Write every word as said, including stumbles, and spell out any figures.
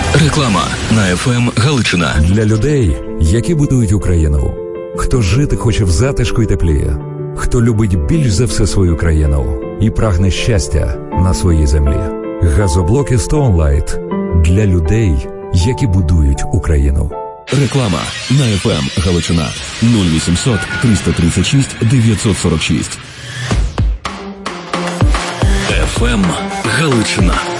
Реклама на еф ем Галичина. Для людей, які будують Україну. Хто жити хоче в затишку й теплі. Хто любить більш за все свою країну і прагне щастя на своїй землі. Газоблоки Stoneline для людей, які будують Україну. Реклама на еф ем Галичина. нуль вісімсот триста тридцять шість дев'ятсот сорок шість. еф ем Галичина.